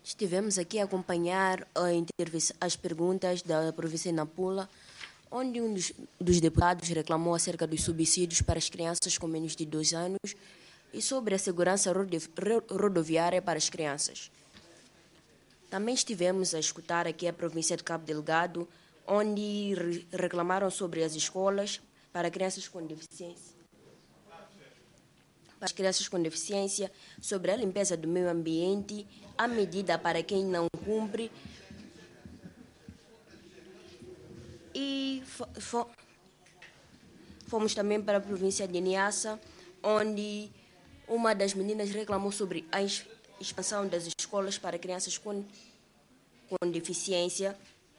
Estivemos aqui a acompanhar as perguntas da província de Nampula, onde um dos deputados reclamou acerca dos subsídios para as crianças com menos de 2 anos e sobre a segurança rodoviária para as crianças. Também estivemos a escutar aqui a província de Cabo Delgado, onde reclamaram sobre as escolas para crianças com deficiência. Para as crianças com deficiência, sobre a limpeza do meio ambiente, a medida para quem não cumpre. E fomos também para a província de Niassa, onde uma das meninas reclamou sobre a expansão das escolas para crianças com deficiência.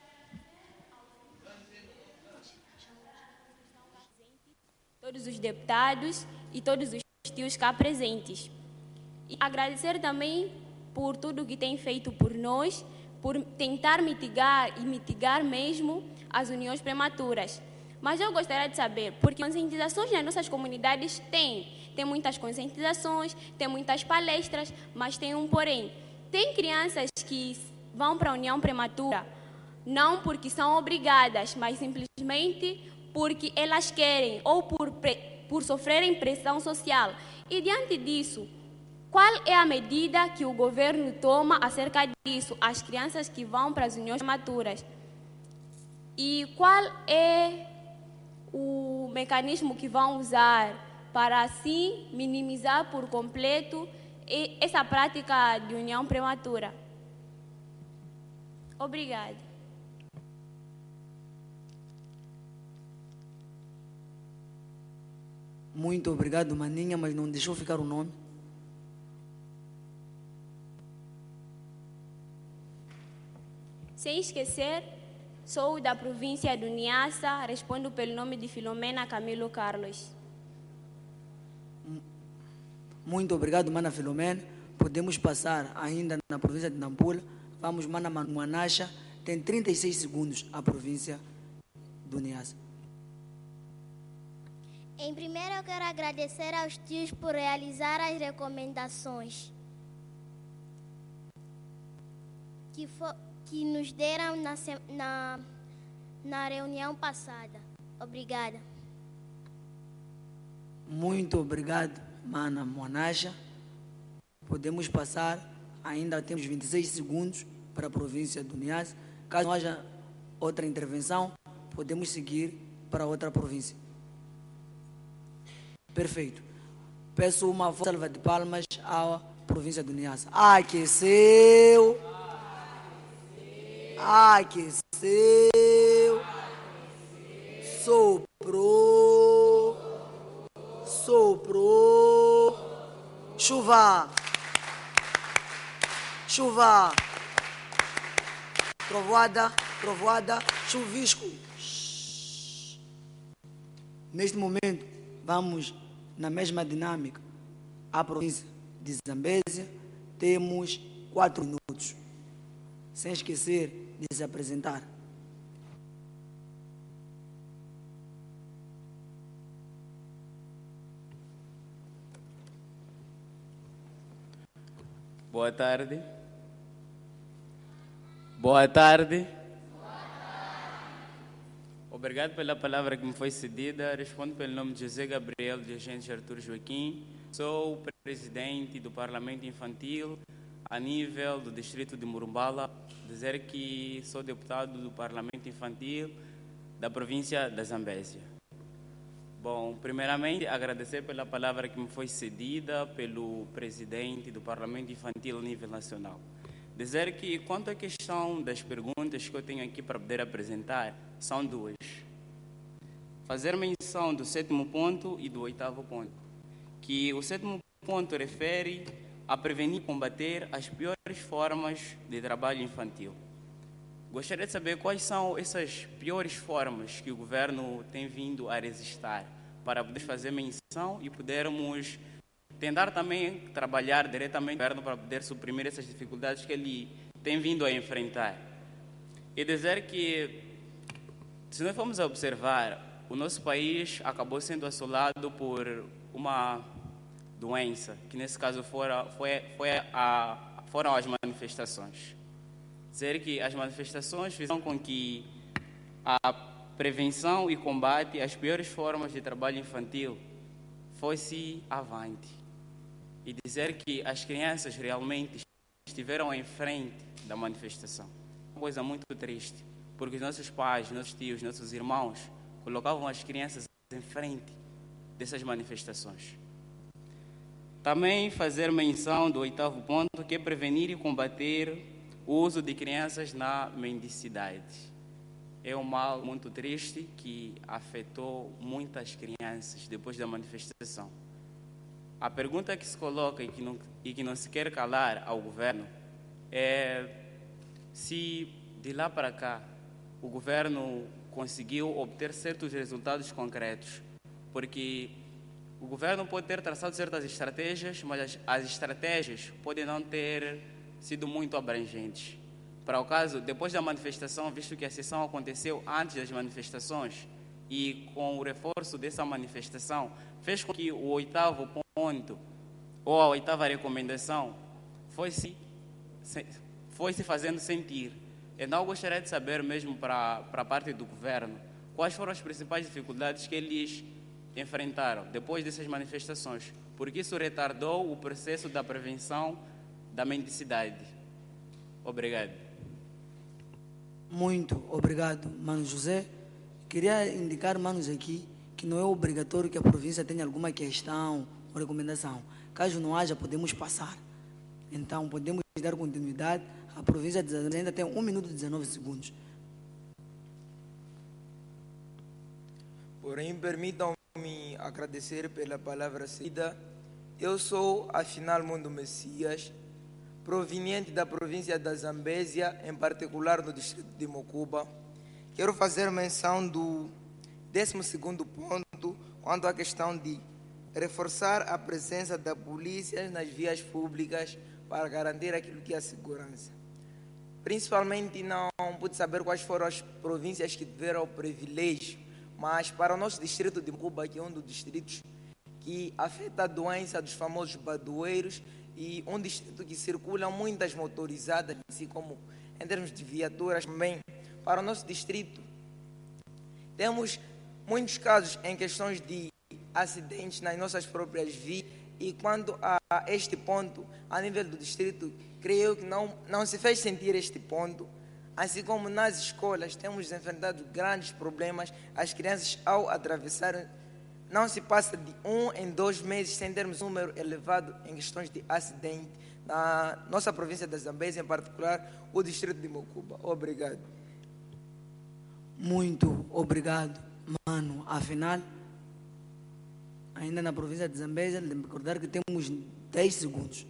Todos os deputados e todos os tios cá presentes. E agradecer também por tudo que tem feito por nós, por tentar mitigar mesmo as uniões prematuras. Mas eu gostaria de saber, porque conscientizações nas nossas comunidades tem muitas conscientizações, tem muitas palestras, mas tem um porém. Tem crianças que vão para a união prematura, não porque são obrigadas, mas simplesmente porque elas querem ou por sofrerem pressão social. E diante disso, qual é a medida que o governo toma acerca disso, as crianças que vão para as uniões prematuras? E qual é o mecanismo que vão usar para assim minimizar por completo essa prática de união prematura? Obrigada. Muito obrigado, Maninha, mas não deixou ficar o nome. Sem esquecer, sou da província do Niassa, respondo pelo nome de Filomena Camilo Carlos. Muito obrigado, Mana Filomena. Podemos passar ainda na província de Nampula. Vamos, Mana Manasha. Tem 36 segundos a província do Niassa. Em primeiro, eu quero agradecer aos tios por realizar as recomendações que nos deram na reunião passada. Obrigada. Muito obrigado, Mana Monasha. Podemos passar, ainda temos 26 segundos para a província do Niassa. Caso não haja outra intervenção, podemos seguir para outra província. Perfeito. Peço uma salva de palmas à província do Niassa. Aqueceu. Aqueceu. Soprou. Soprou. Chuva. Chuva. Trovoada. Trovoada. Chuvisco. Neste momento, vamos na mesma dinâmica. A província de Zambésia, temos 4 minutos. Sem esquecer de se apresentar. Boa tarde. Boa tarde. Obrigado pela palavra que me foi cedida. Respondo pelo nome de José Gabriel, de agente Artur Joaquim. Sou o presidente do Parlamento Infantil a nível do distrito de Murumbala. Dizer que sou deputado do Parlamento Infantil da província da Zambésia. Bom, primeiramente, agradecer pela palavra que me foi cedida pelo presidente do Parlamento Infantil a nível nacional. Dizer que, quanto à questão das perguntas que eu tenho aqui para poder apresentar, são 2. Fazer menção do 7º ponto e do 8º ponto. Que o 7º ponto refere a prevenir e combater as piores formas de trabalho infantil. Gostaria de saber quais são essas piores formas que o governo tem vindo a resistir, para poder fazer menção e podermos tentar também trabalhar diretamente com o governo para poder suprimir essas dificuldades que ele tem vindo a enfrentar. E dizer que, se nós formos a observar, o nosso país acabou sendo assolado por uma doença, que nesse caso foi a foram as manifestações. Dizer que as manifestações fizeram com que a prevenção e combate às piores formas de trabalho infantil fosse avante. E dizer que as crianças realmente estiveram em frente da manifestação. Uma coisa muito triste, porque os nossos pais, nossos tios, nossos irmãos colocavam as crianças em frente dessas manifestações. Também fazer menção do 8º ponto, que é prevenir e combater o uso de crianças na mendicidade. É um mal muito triste que afetou muitas crianças depois da manifestação. A pergunta que se coloca e que não se quer calar ao governo é se de lá para cá o governo conseguiu obter certos resultados concretos, porque o governo pode ter traçado certas estratégias, mas as estratégias podem não ter sido muito abrangentes. Para o caso, depois da manifestação, visto que a sessão aconteceu antes das manifestações e com o reforço dessa manifestação, fez com que o 8º ponto ou a 8ª recomendação foi se fazendo sentir. Então, eu gostaria de saber mesmo para a parte do governo, quais foram as principais dificuldades que eles enfrentaram depois dessas manifestações, porque isso retardou o processo da prevenção da mendicidade. Obrigado. Muito obrigado, Mano José. Queria indicar, manos, aqui que não é obrigatório que a província tenha alguma questão ou recomendação. Caso não haja, podemos passar. Então, podemos dar continuidade. A província de Zambésia ainda tem 1 minuto e 19 segundos. Porém, permitam-me agradecer pela palavra cedida. Eu sou, afinal, Mundo Messias, proveniente da província da Zambésia, em particular no distrito de Mocuba. Quero fazer menção do 12º ponto, quanto à questão de reforçar a presença da polícia nas vias públicas para garantir aquilo que é a segurança. Principalmente, não pude saber quais foram as províncias que tiveram o privilégio, mas para o nosso distrito de Mocuba, que é um dos distritos que afeta a doença dos famosos badoeiros e um distrito que circulam muitas motorizadas, assim como em termos de viaturas também. Para o nosso distrito, temos muitos casos em questões de acidentes nas nossas próprias vias, e quanto a este ponto, a nível do distrito, creio que não se fez sentir este ponto. Assim como nas escolas temos enfrentado grandes problemas, as crianças ao atravessarem, não se passa de 1 em 2 meses sem termos um número elevado em questões de acidente. Na nossa província da Zambésia, em particular, o distrito de Mocuba. Obrigado. Muito obrigado, mano. Afinal, ainda na província de Zambésia, lembro de recordar que temos 10 segundos.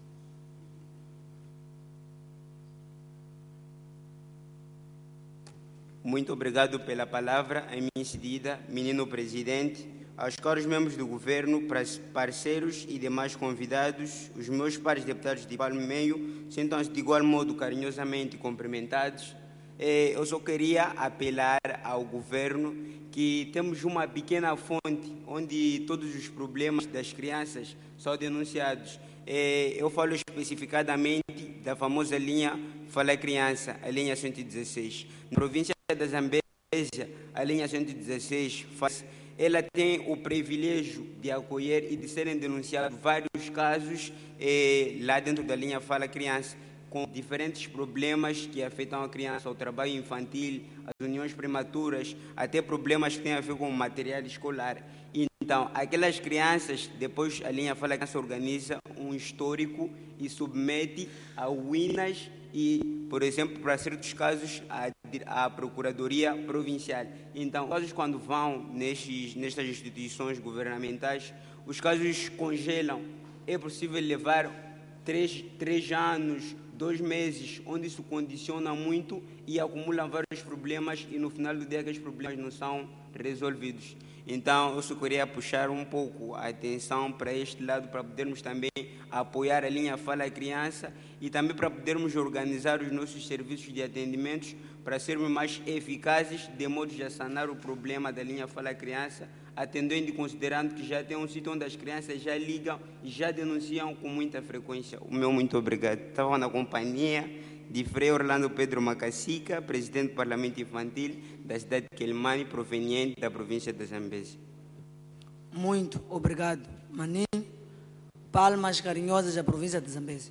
Muito obrigado pela palavra. Em minha cedida, menino presidente, aos caros membros do governo, parceiros e demais convidados, os meus pares deputados de Palme Meio, sintam-se de igual modo carinhosamente cumprimentados. Eu só queria apelar ao governo que temos uma pequena fonte onde todos os problemas das crianças são denunciados. Eu falo especificadamente da famosa linha Fala Criança, a linha 116. Na província da Zambésia, a linha 116, ela tem o privilégio de acolher e de serem denunciados vários casos lá dentro da linha Fala Criança, com diferentes problemas que afetam a criança, o trabalho infantil, as uniões prematuras, até problemas que têm a ver com o material escolar. Então, aquelas crianças, depois a linha Fala Criança organiza um histórico e submete a UINAS e, por exemplo, para certos casos, a Procuradoria Provincial. Então, casos quando vão nestas instituições governamentais, os casos congelam. É possível levar 3 anos, 2 meses, onde isso condiciona muito e acumulam vários problemas e no final do dia aqueles problemas não são resolvidos. Então, eu só queria puxar um pouco a atenção para este lado, para podermos também apoiar a linha Fala Criança e também para podermos organizar os nossos serviços de atendimentos para sermos mais eficazes, de modo a sanar o problema da linha Fala Criança atendendo e considerando que já tem um sítio onde as crianças já ligam e já denunciam com muita frequência. O meu muito obrigado. Estava na companhia de Frei Orlando Pedro Macacica, presidente do Parlamento Infantil da cidade de Quelimane, proveniente da província de Zambésia. Muito obrigado, Maninho. Palmas carinhosas à província de Zambésia.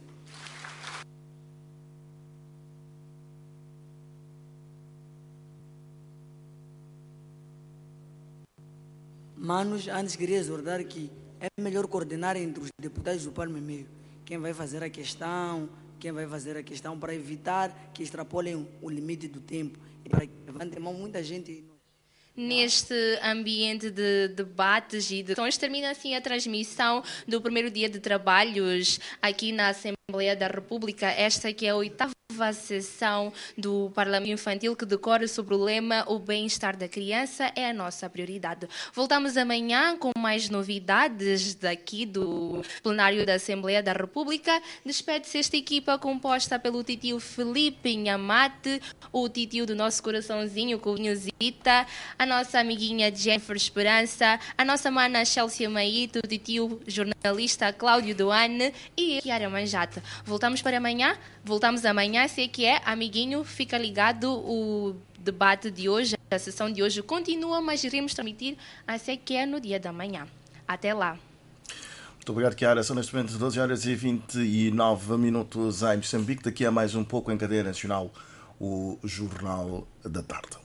Manos, antes queria exortar que é melhor coordenar entre os deputados do Palma e Meio. Quem vai fazer a questão, para evitar que extrapolem o limite do tempo. E para que levantem mão muita gente. Neste ambiente de debates e de questões, termina assim a transmissão do primeiro dia de trabalhos aqui na Assembleia da República. Esta que é a 8ª sessão do Parlamento Infantil, que decorre sobre o lema "O bem-estar da criança é a nossa prioridade". Voltamos amanhã com mais novidades daqui do plenário da Assembleia da República. Despede-se esta equipa composta pelo titio Felipe Inhamate, o titio do nosso coraçãozinho, Covinho Zita, a nossa amiguinha Jennifer Esperança, a nossa mana Chelsea Maíto, o titio jornalista Cláudio Doane e a Chiara Manjata. Voltamos amanhã, se é que é, amiguinho, fica ligado, o debate de hoje, a sessão de hoje continua, mas iremos transmitir a se é que é no dia da manhã. Até lá. Muito obrigado, Chiara. São neste momento 12h29 em Moçambique. Daqui a mais um pouco em cadeia nacional, o Jornal da Tarde.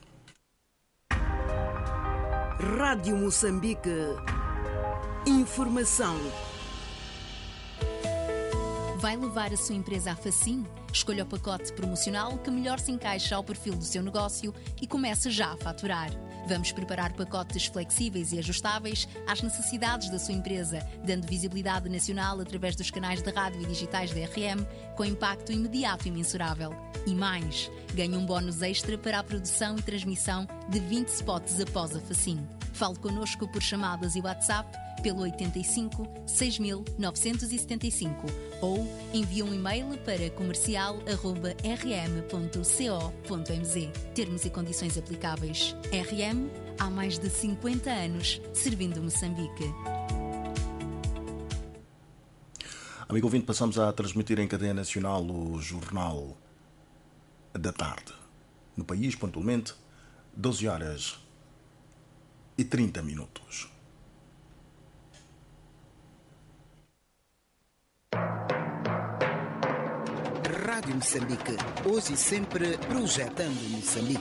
Rádio Moçambique. Informação. Vai levar a sua empresa à Facim? Escolha o pacote promocional que melhor se encaixa ao perfil do seu negócio e comece já a faturar. Vamos preparar pacotes flexíveis e ajustáveis às necessidades da sua empresa, dando visibilidade nacional através dos canais de rádio e digitais da RM, com impacto imediato e mensurável. E mais, ganhe um bónus extra para a produção e transmissão de 20 spots após a Facim. Fale connosco por chamadas e WhatsApp pelo 85 6975 ou envie um e-mail para comercial@rm.co.mz. Termos e condições aplicáveis. RM, há mais de 50 anos, servindo Moçambique. Amigo ouvinte, passamos a transmitir em cadeia nacional o Jornal da Tarde. No país, pontualmente, 12h30. Rádio Moçambique, hoje e sempre projetando Moçambique.